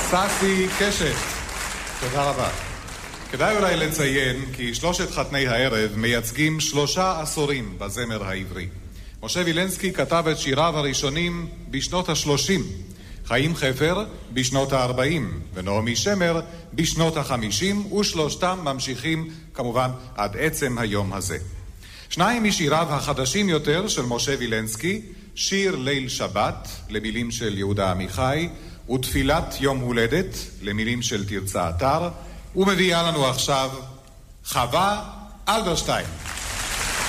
ססי קשת. תודה רבה. כדאי אולי לציין כי שלושת חתני הערב מייצגים 3 עשורים בזמר העברי. משה וילנסקי כתב את שיריו הראשונים בשנות ה-30, חיים חפר בשנות ה-40 ונעמי שמר בשנות ה-50, ושלושתם ממשיכים כמובן עד עצם היום הזה. 2 משיריו החדשים יותר של משה וילנסקי, שיר ליל שבת למילים של יהודה עמיחי ותפילת יום הולדת למילים של תרצה אתר, ומביאה לנו עכשיו חווה אלברשטיין.